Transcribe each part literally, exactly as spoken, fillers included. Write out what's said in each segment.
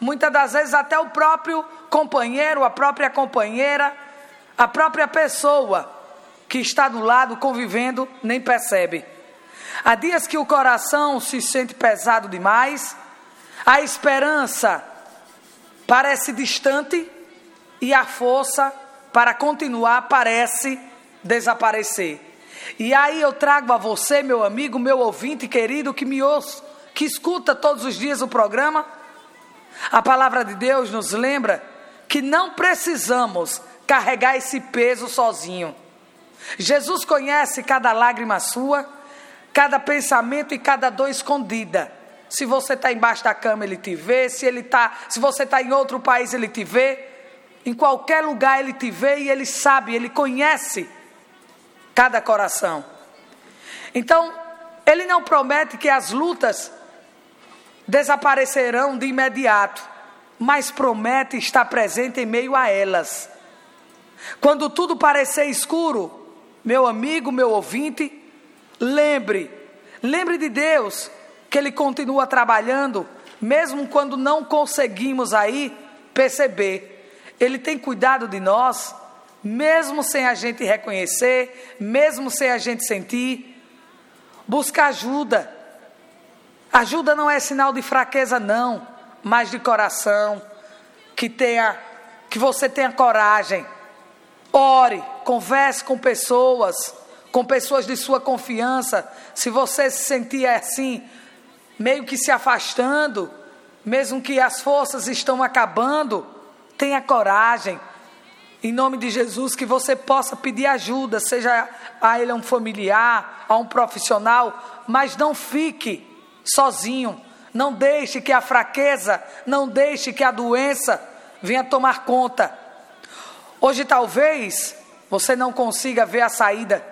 muitas das vezes até o próprio companheiro, a própria companheira, a própria pessoa que está do lado convivendo nem percebe. Há dias que o coração se sente pesado demais, a esperança parece distante e a força para continuar parece desaparecer. E aí eu trago a você, meu amigo, meu ouvinte querido, que me ouça, que escuta todos os dias o programa, a palavra de Deus nos lembra que não precisamos carregar esse peso sozinho. Jesus conhece cada lágrima sua, cada pensamento e cada dor escondida. Se você está embaixo da cama, Ele te vê. Se, ele tá, se você está em outro país, Ele te vê. Em qualquer lugar Ele te vê e Ele sabe, Ele conhece cada coração. Então, Ele não promete que as lutas desaparecerão de imediato, mas promete estar presente em meio a elas. Quando tudo parecer escuro, meu amigo, meu ouvinte, lembre, lembre de Deus, que Ele continua trabalhando, mesmo quando não conseguimos aí perceber. Ele tem cuidado de nós, mesmo sem a gente reconhecer, mesmo sem a gente sentir. Busca ajuda. Ajuda não é sinal de fraqueza não, mas de coração, que tenha, que você tenha coragem. Ore, converse com pessoas, com pessoas de sua confiança. Se você se sentir assim, meio que se afastando, mesmo que as forças estão acabando, tenha coragem, em nome de Jesus, que você possa pedir ajuda, seja a ele um familiar, a um profissional, mas não fique sozinho, não deixe que a fraqueza, não deixe que a doença venha tomar conta. Hoje talvez você não consiga ver a saída,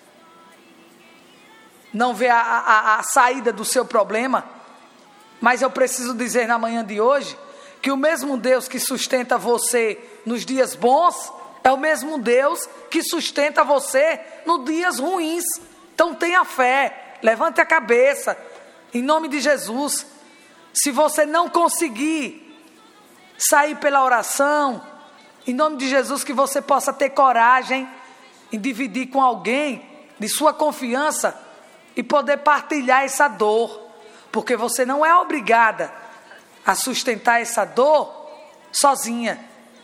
não vê a, a, a saída do seu problema, mas eu preciso dizer na manhã de hoje, que o mesmo Deus que sustenta você nos dias bons, é o mesmo Deus que sustenta você nos dias ruins. Então tenha fé, levante a cabeça, em nome de Jesus. Se você não conseguir sair pela oração, em nome de Jesus, que você possa ter coragem em dividir com alguém de sua confiança e poder partilhar essa dor, porque você não é obrigada a sustentar essa dor sozinha.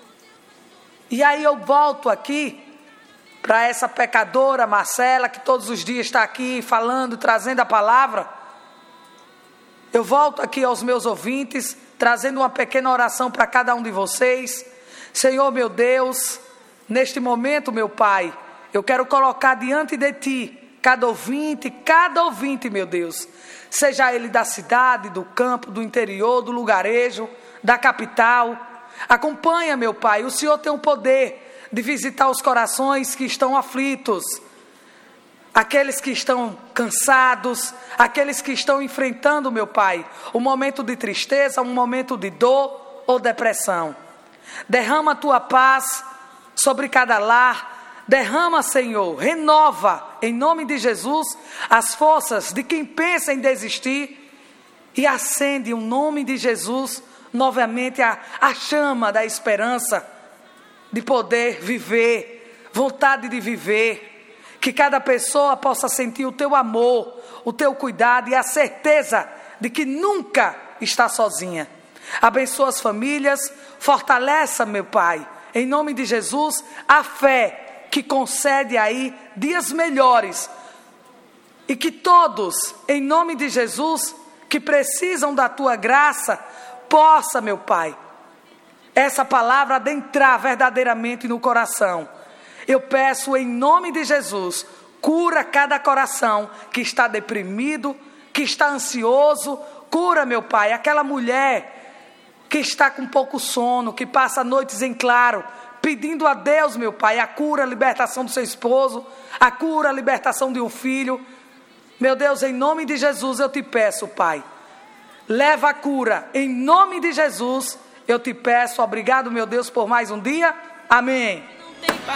E aí eu volto aqui para essa pecadora Marcela, que todos os dias está aqui falando, trazendo a palavra. Eu volto aqui aos meus ouvintes, trazendo uma pequena oração para cada um de vocês. Senhor meu Deus, neste momento, meu Pai, eu quero colocar diante de Ti cada ouvinte, cada ouvinte, meu Deus, seja ele da cidade, do campo, do interior, do lugarejo, da capital. Acompanha, meu Pai, o Senhor tem o poder de visitar os corações que estão aflitos, aqueles que estão cansados, aqueles que estão enfrentando, meu Pai, um momento de tristeza, um momento de dor ou depressão. Derrama a Tua paz sobre cada lar. Derrama, Senhor, renova, em nome de Jesus, as forças de quem pensa em desistir e acende o nome de Jesus novamente a, a chama da esperança de poder viver, vontade de viver, que cada pessoa possa sentir o Teu amor, o Teu cuidado e a certeza de que nunca está sozinha. Abençoa as famílias, fortaleça, meu Pai, em nome de Jesus, a fé que concede aí dias melhores, e que todos, em nome de Jesus, que precisam da Tua graça, possa, meu Pai, essa palavra adentrar verdadeiramente no coração. Eu peço em nome de Jesus, cura cada coração que está deprimido, que está ansioso. Cura, meu Pai, aquela mulher que está com pouco sono, que passa noites em claro, pedindo a Deus, meu Pai, a cura, a libertação do seu esposo, a cura, a libertação de um filho. Meu Deus, em nome de Jesus eu te peço, Pai, leva a cura, em nome de Jesus eu te peço. Obrigado, meu Deus, por mais um dia. Amém.